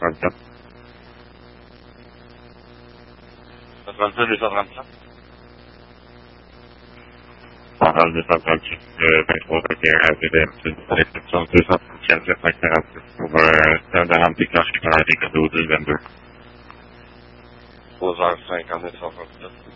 834. 82 234. Centrale 238, 23 21 ATDM, réception 234 746 pour un de rempli cloche qui prend des cadeaux 222. 3h50 237.